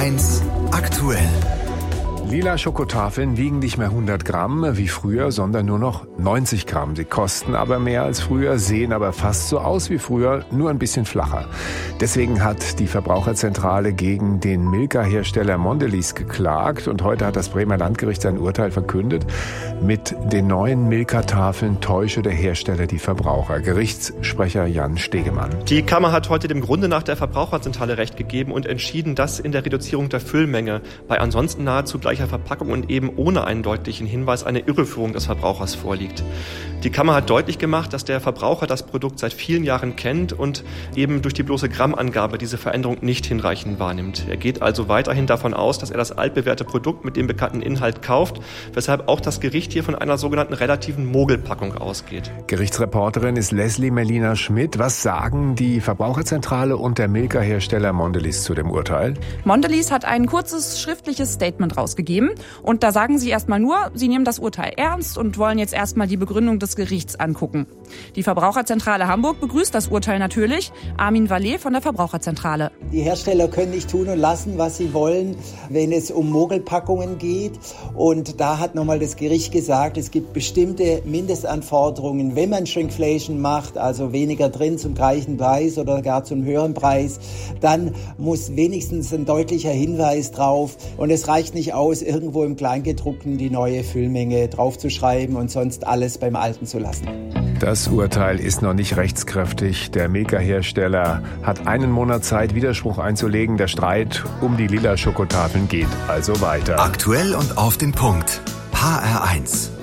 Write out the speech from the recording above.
HR1 aktuell. Lila Schokotafeln wiegen nicht mehr 100 Gramm wie früher, sondern nur noch 90 Gramm. Sie kosten aber mehr als früher, sehen aber fast so aus wie früher, nur ein bisschen flacher. Deswegen hat die Verbraucherzentrale gegen den Milka-Hersteller Mondelez geklagt und heute hat das Bremer Landgericht sein Urteil verkündet. Mit den neuen Milka-Tafeln täusche der Hersteller die Verbraucher. Gerichtssprecher Jan Stegemann. Die Kammer hat heute dem Grunde nach der Verbraucherzentrale Recht gegeben und entschieden, dass in der Reduzierung der Füllmenge bei ansonsten nahezu gleicher Verpackung und eben ohne einen deutlichen Hinweis eine Irreführung des Verbrauchers vorliegt. Die Kammer hat deutlich gemacht, dass der Verbraucher das Produkt seit vielen Jahren kennt und eben durch die bloße Grammangabe diese Veränderung nicht hinreichend wahrnimmt. Er geht also weiterhin davon aus, dass er das altbewährte Produkt mit dem bekannten Inhalt kauft, weshalb auch das Gericht hier von einer sogenannten relativen Mogelpackung ausgeht. Gerichtsreporterin ist Leslie Melina Schmidt. Was sagen die Verbraucherzentrale und der Milka-Hersteller Mondelez zu dem Urteil? Mondelez hat ein kurzes schriftliches Statement rausgegeben und da sagen sie erstmal nur, sie nehmen das Urteil ernst und wollen jetzt erstmal die Begründung des Gerichts angucken. Die Verbraucherzentrale Hamburg begrüßt das Urteil natürlich. Armin Vallet von der Verbraucherzentrale. Die Hersteller können nicht tun und lassen, was sie wollen, wenn es um Mogelpackungen geht. Und da hat nochmal das Gericht gesagt, es gibt bestimmte Mindestanforderungen, wenn man Shrinkflation macht, also weniger drin zum gleichen Preis oder gar zum höheren Preis, dann muss wenigstens ein deutlicher Hinweis drauf. Und es reicht nicht aus, irgendwo im Kleingedruckten die neue Füllmenge draufzuschreiben und sonst alles beim Alten zu lassen. Das Urteil ist noch nicht rechtskräftig. Der Milka-Hersteller hat einen Monat Zeit, Widerspruch einzulegen. Der Streit um die lila Schokotafeln geht also weiter. Aktuell und auf den Punkt. HR1.